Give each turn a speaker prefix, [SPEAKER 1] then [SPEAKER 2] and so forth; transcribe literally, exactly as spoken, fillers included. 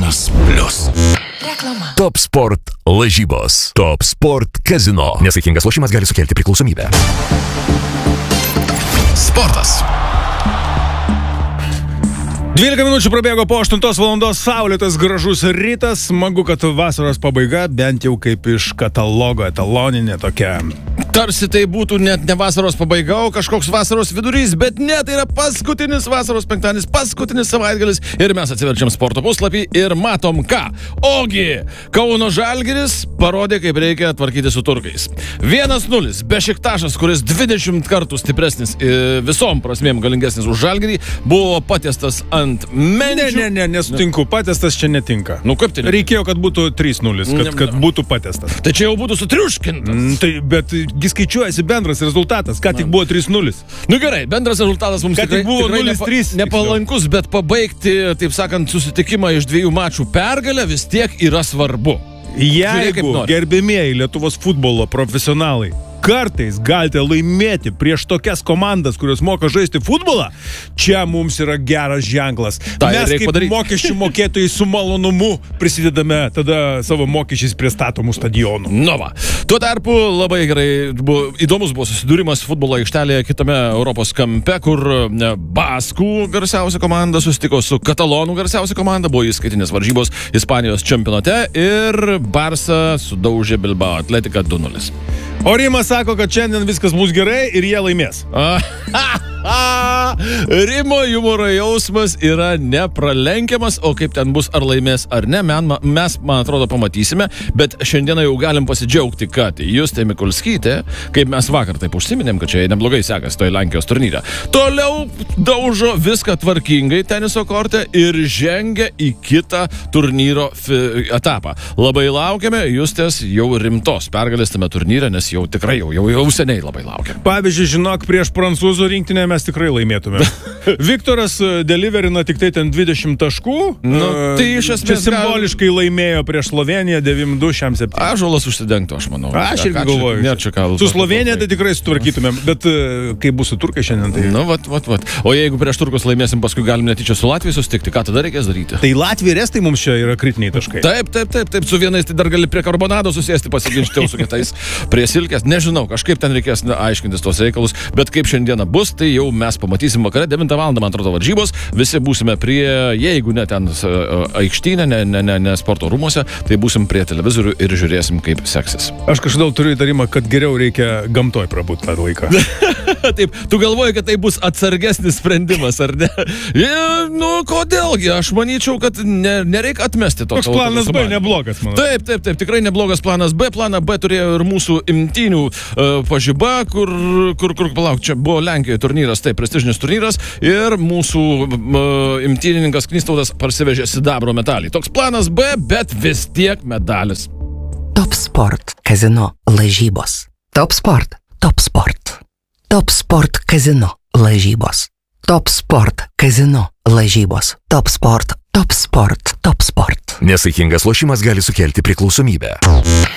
[SPEAKER 1] Euronas Plus.
[SPEAKER 2] Reklama.
[SPEAKER 1] Top Sport lažybos. Top Sport Casino. Nesaikingas lošimas gali sukelti priklausomybę. Sportas.
[SPEAKER 3] dvylika minučių prabėgo po aštuntos valandos, saulėtas gražus rytas. Smagu, kad vasaros pabaiga bent jau kaip iš katalogo etaloninė tokia.
[SPEAKER 4] Tarsi tai būtų net ne vasaros pabaiga, o kažkoks vasaros vidurys, bet ne, tai yra paskutinis vasaros penktadienis, paskutinis savaitgalis ir mes atsiverčiam sporto puslapį ir matom ką. Ogi, Kauno Žalgiris parodė, kaip reikia tvarkyti su turkais. vienas nulis, Bešiktašas, kuris dvidešimt kartų stipresnis, visom prasmėm galingesnis už Žalgirį, buvo patiestas ant menčių.
[SPEAKER 3] Ne, ne, ne, nesutinku, patiestas čia netinka.
[SPEAKER 4] Nu kaip tai?
[SPEAKER 3] Reikėjo, kad būtų trys nulis, kad, kad būtų patiestas.
[SPEAKER 4] Tai čia jau būtų sutriuškintas.
[SPEAKER 3] Mm, tai, bet skaičiuojasi bendras rezultatas, ką tik buvo trys nulis.
[SPEAKER 4] Nu gerai, bendras rezultatas mums
[SPEAKER 3] Ką
[SPEAKER 4] tikrai,
[SPEAKER 3] tik buvo
[SPEAKER 4] tikrai
[SPEAKER 3] nulis trys.
[SPEAKER 4] nepa, nepalankus, bet pabaigti, taip sakant, susitikimą iš dviejų mačų pergalę vis tiek yra svarbu.
[SPEAKER 3] Jeigu, gerbėmieji Lietuvos futbolo profesionalai, kartais galite laimėti prieš tokias komandas, kurios moka žaisti futbolą, čia mums yra geras ženklas.
[SPEAKER 4] Ta,
[SPEAKER 3] Mes kaip
[SPEAKER 4] padaryti.
[SPEAKER 3] mokesčių mokėtojai su malonumu prisidedame tada savo mokesčiais prie statomų stadionų.
[SPEAKER 4] Nu va. Tuo tarpu labai gerai, buvo, įdomus buvo susidūrimas futbolo aikštelėje kitame Europos kampe, kur ne, Baskų garsiausia komanda susitiko su Katalonų garsiausia komanda, buvo įskaitinės varžybos Ispanijos čempionate ir Barsa sudaužė Bilbao Atletiką du nulis.
[SPEAKER 3] O Rimas sako, kad šiandien viskas bus gerai ir jie laimės.
[SPEAKER 4] Rimo humoro jausmas yra nepralenkiamas, o kaip ten bus, ar laimės ar ne, mes, man atrodo, pamatysime, bet šiandieną jau galim pasidžiaugti, kad Justė Mikulskytė, kaip mes vakar taip užsiminėm, kad čia neblogai sekasi toj Lenkijos turnyre, toliau daužo viską tvarkingai teniso korte ir žengia į kitą turnyro etapą. Labai laukiame Justės jau rimtos pergalės tame turnyre, nes jau tikrai jau, jau, jau seniai labai laukia.
[SPEAKER 3] Pavyzdžiui, žinok, prieš prancūzų rinktinę mes tikrai laimėtume. Viktoras deliverina tik tai ten dvidešimt taškų.
[SPEAKER 4] Nu, tai iš esmės
[SPEAKER 3] čia simboliškai laimėjo prieš Sloveniją devyni du šiam septyni.
[SPEAKER 4] Ąžuolas užsidengtų, aš manau.
[SPEAKER 3] Aš irgi galvoju.
[SPEAKER 4] Nėra čia ką.
[SPEAKER 3] Su Slovenija tai tikrai sutvarkytumėm, bet kai bus su turkai šiandien, tai...
[SPEAKER 4] Nu, vat, vat, vat. O jeigu prieš turkus laimėsim, paskui galim netyčia su Latvijai susitikti, ką tada reikės daryti?
[SPEAKER 3] Tai Latvija ir Estai mums čia yra kritiniai taškai.
[SPEAKER 4] Taip, taip, taip, taip, su vienais tai dar gali prie karbonado susėsti, pasiginčyti, o su kitais prie silkės. Nežinau, kažkaip ten reikės na, aiškintis tos reikalus, bet kaip šiandieną bus, tai jau mes pamatysim vakare, devintą valandą, man atrodo, varžybos, visi būsime prie, jeigu ne ten aikštynė, ne, ne, ne, ne sporto rūmose, tai būsim prie televizorių ir žiūrėsim, kaip seksis.
[SPEAKER 3] Aš kažkodėl turiu įtarimą, kad geriau reikia gamtoj prabūt tą laiką.
[SPEAKER 4] Taip, tu galvoji, kad tai bus atsargesnis sprendimas, ar ne? Ja, nu, kodėlgi, aš manyčiau, kad ne, nereikia atmesti to.
[SPEAKER 3] Toks planas B neblogas, manau.
[SPEAKER 4] Taip, taip, taip, tikrai neblogas planas B. Planą B turėjo ir mūsų imtynių uh, pažiba, kur, kur, kur, palauk, čia buvo Lenkijoje turnyras, taip, prestižinis turnyras, ir mūsų uh, imtynininkas Knystautas parsivežė sidabro medalį. Toks planas B, bet vis tiek medalis.
[SPEAKER 2] Top Sport Casino lažybos. Top Sport, Top Sport. Top Sport Casino lažybos. Top Sport Casino lažybos. Top Sport, Top Sport, Top Sport.
[SPEAKER 1] Nesaikingas lošimas gali sukelti priklausomybę.